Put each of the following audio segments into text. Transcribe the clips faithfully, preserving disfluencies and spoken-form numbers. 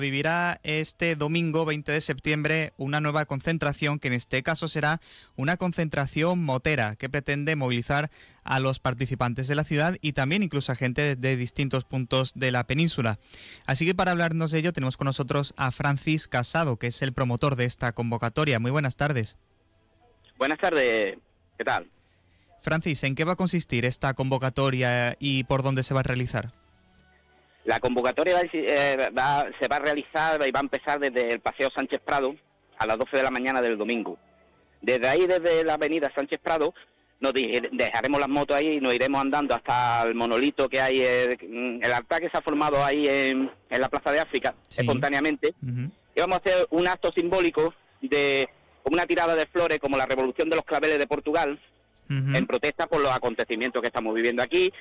Vivirá este domingo veinte de septiembre una nueva concentración que en este caso será una concentración motera que pretende movilizar a los participantes de la ciudad y también incluso a gente de distintos puntos de la península. Así que para hablarnos de ello tenemos con nosotros a Francis Casado, que es el promotor de esta convocatoria. Muy buenas tardes. Buenas tardes, ¿qué tal? Francis, ¿en qué va a consistir esta convocatoria y por dónde se va a realizar? La convocatoria va, eh, va, se va a realizar y va a empezar desde el Paseo Sánchez Prado a las doce de la mañana del domingo. Desde ahí, desde la avenida Sánchez Prado, nos dejaremos las motos ahí y nos iremos andando hasta el monolito que hay, el, el altar que se ha formado ahí en, en la Plaza de África, sí, espontáneamente. Uh-huh. Y vamos a hacer un acto simbólico de como una tirada de flores, como la Revolución de los Claveles de Portugal, uh-huh, en protesta por los acontecimientos que estamos viviendo aquí,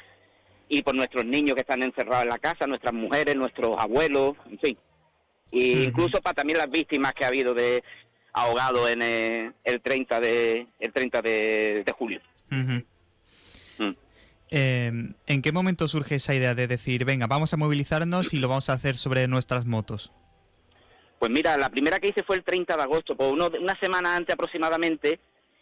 y por nuestros niños que están encerrados en la casa, nuestras mujeres, nuestros abuelos, en fin. Y uh-huh, incluso para también las víctimas que ha habido de ahogados en el, el treinta de el treinta de julio. Uh-huh. Mm. Eh, ¿En qué momento surge esa idea de decir, venga, vamos a movilizarnos y lo vamos a hacer sobre nuestras motos? Pues mira, la primera que hice fue el treinta de agosto, pues uno, una semana antes aproximadamente.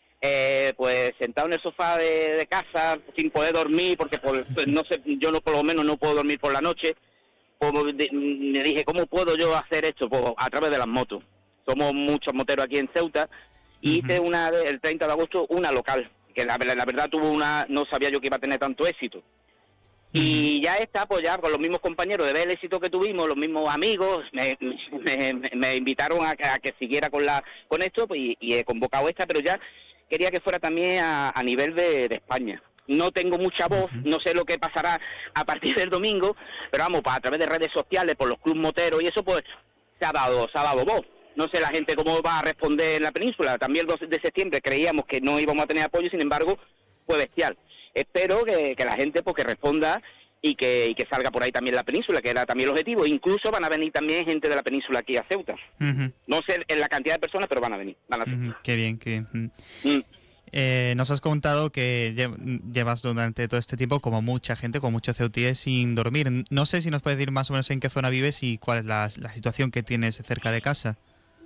Eh, pues sentado en el sofá de, de casa sin poder dormir porque por, pues, no sé, yo no por lo menos no puedo dormir por la noche, pues, de, me dije ¿cómo puedo yo hacer esto? Pues a través de las motos. Somos muchos moteros aquí en Ceuta y uh-huh, hice una el treinta de agosto una local que la, la verdad tuvo una no sabía yo que iba a tener tanto éxito. Uh-huh. Y ya está, pues ya con los mismos compañeros de ver el éxito que tuvimos, los mismos amigos, me, me, me, me invitaron a, a que siguiera con la con esto, pues, y, y he convocado esta, pero ya quería que fuera también a, a nivel de, de España. No tengo mucha voz, uh-huh, no sé lo que pasará a partir del domingo, pero vamos, a través de redes sociales, por los clubes moteros y eso, pues se ha dado, se ha dado voz. No sé la gente cómo va a responder en la península. También el dos de septiembre creíamos que no íbamos a tener apoyo, sin embargo, fue bestial. Espero que, que la gente pues que responda y que, y que salga por ahí también la península, que era también el objetivo. Incluso van a venir también gente de la península aquí a Ceuta. Uh-huh. No sé en la cantidad de personas, pero van a venir. Van a uh-huh. Qué bien, qué bien. Uh-huh. Mm. Eh, nos has contado que llevas durante todo este tiempo, como mucha gente, con muchos ceutíes, sin dormir. No sé si nos puedes decir más o menos en qué zona vives y cuál es la, la situación que tienes cerca de casa.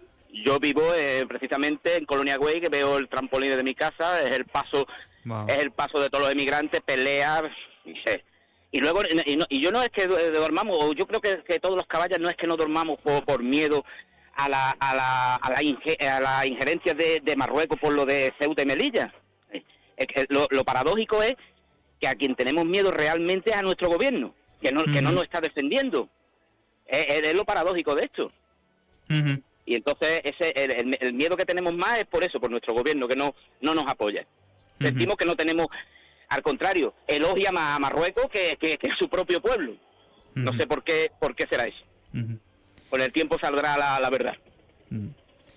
Yo vivo eh, precisamente en Colonia Güell, que veo el trampolín de mi casa, es el paso, wow, es el paso de todos los emigrantes, peleas, y sé. Y luego, y, no, y yo no es que dormamos, o yo creo que, que todos los caballos no es que no dormamos por, por miedo a la a la a la, inge, a la injerencia de, de Marruecos por lo de Ceuta y Melilla. Es que lo, lo paradójico es que a quien tenemos miedo realmente es a nuestro gobierno, que no, uh-huh, que no nos está defendiendo. Es, es lo paradójico de esto. Uh-huh. Y entonces ese el, el, el miedo que tenemos más es por eso, por nuestro gobierno, que no no nos apoya. Uh-huh. Sentimos que no tenemos, al contrario, elogia más a Marruecos que, que, que a su propio pueblo. Uh-huh. No sé por qué por qué será eso. Uh-huh. Con el tiempo saldrá la, la verdad. Uh-huh.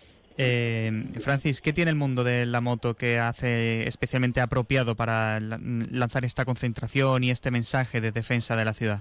Eh, Francis, ¿qué tiene el mundo de la moto que hace especialmente apropiado para la, lanzar esta concentración y este mensaje de defensa de la ciudad?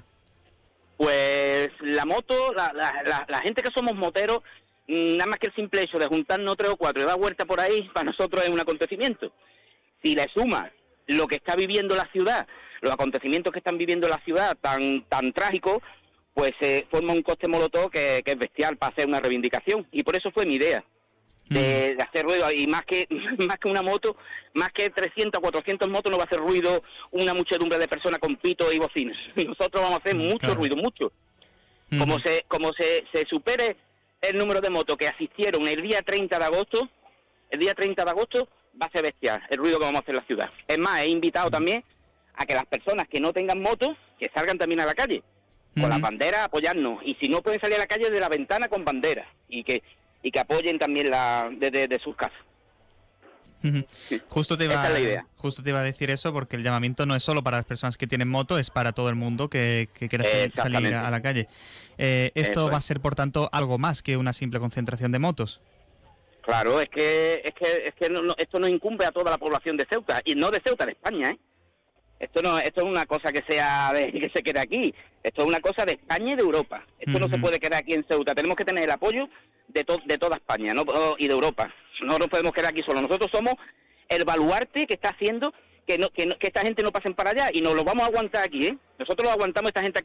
Pues la moto, la, la, la, la gente que somos moteros, nada más que el simple hecho de juntarnos tres o cuatro y dar vuelta por ahí, para nosotros es un acontecimiento. Si le suma lo que está viviendo la ciudad, los acontecimientos que están viviendo la ciudad tan tan trágicos, pues se eh, forma un coste molotov que, que es bestial para hacer una reivindicación. Y por eso fue mi idea, de, mm. de hacer ruido. Y más que más que una moto, más que trescientas o cuatrocientas motos, no va a hacer ruido una muchedumbre de personas con pitos y bocinas. Nosotros vamos a hacer mucho claro. ruido, mucho. Mm. Como se como se, se supere el número de motos que asistieron el día treinta de agosto, el día treinta de agosto va a ser bestial el ruido que vamos a hacer en la ciudad. Es más, he invitado también a que las personas que no tengan motos, que salgan también a la calle, con uh-huh. las banderas, a apoyarnos. Y si no pueden salir a la calle, de la ventana con banderas. Y que y que apoyen también la desde de sus casas. Uh-huh. Sí. Justo te iba, Esa es la idea. Justo te iba a decir eso, porque el llamamiento no es solo para las personas que tienen moto, es para todo el mundo que, que quiera salir a la calle. Eh, esto eso va es. a ser, por tanto, algo más que una simple concentración de motos. Claro, es que es que es que no, no, esto no incumbe a toda la población de Ceuta, y no de Ceuta, de España, ¿eh? Esto no esto es una cosa que sea de, que se quede aquí. Esto es una cosa de España y de Europa. Esto uh-huh. no se puede quedar aquí en Ceuta. Tenemos que tener el apoyo de to, de toda España, ¿no? Y de Europa. No nos podemos quedar aquí solos. Nosotros somos el baluarte que está haciendo que no que, no, que esta gente no pasen para allá, y nos lo vamos a aguantar aquí, ¿eh? Nosotros lo aguantamos, esta gente aquí